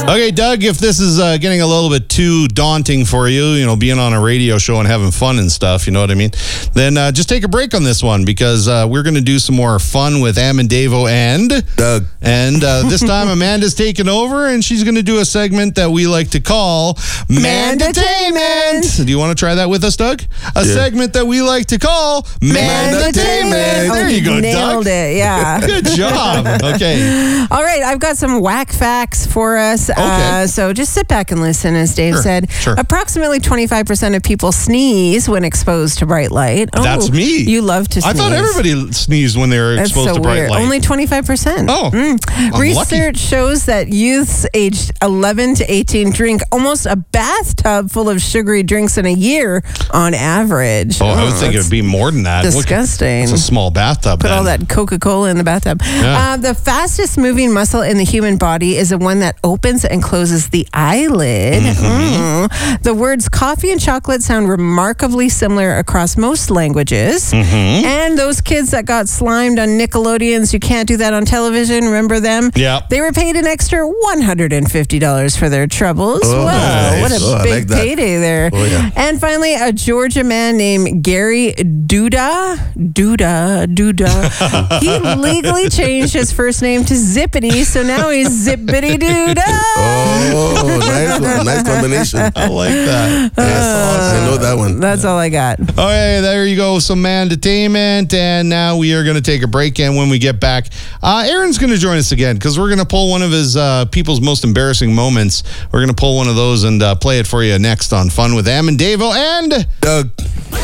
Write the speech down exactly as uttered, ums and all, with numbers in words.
Okay, Doug, if this is uh, getting a little bit too daunting for you, you know, being on a radio show and having fun and stuff, you know what I mean? Then uh, just take a break on this one because uh, we're going to do some more fun with Amandavo and Doug. And uh, this time Amanda's taking over and she's going to do a segment that we like to call Mandatainment. Do you want to try that with us, Doug? A Yeah. segment that we like to call Mandatainment. There you go, Nailed Doug. it, yeah. Good job. Okay. All right, I've got some whack facts for us. Okay. Uh, so just sit back and listen, as Dave Sure, said. sure. Approximately twenty-five percent of people sneeze when exposed to bright light. Oh, That's me. You love to sneeze. I thought everybody sneezed when they were That's exposed so to bright weird. light. Only twenty-five percent. Oh, I'm Research lucky. shows that youths aged eleven to eighteen drink almost a bathtub full of sugary drinks in a year on average. Oh, I would think it that's would be more than that. Look, disgusting. it's a small bathtub. Put then. all that Coca-Cola in the bathtub. Yeah. Uh, the fastest moving muscle in the human body is the one that opens and closes the eyelid. Mm-hmm. Mm. The words coffee and chocolate sound remarkably similar across most languages. Mm-hmm. And those kids that got slimed on Nickelodeon's You Can't Do That on Television, remember them? Yeah. They were paid an extra one hundred fifty dollars for their troubles. Oh, wow, nice. what a Oh, I big like that. payday there. Oh, yeah. And finally, a Georgia man named Gary Duda, Duda, Duda, he legally changed his first name to Zippity, so now he's Zippity Duda. Oh, nice one. Nice combination. I like that. Yes, I know that one. That's all I got. Okay, there you go. Some Mandatainment. And now we are going to take a break. And when we get back, uh, Aaron's going to join us again because we're going to pull one of his uh, people's most embarrassing moments. We're going to pull one of those and uh, play it for you next on Fun with Amandavo and Doug.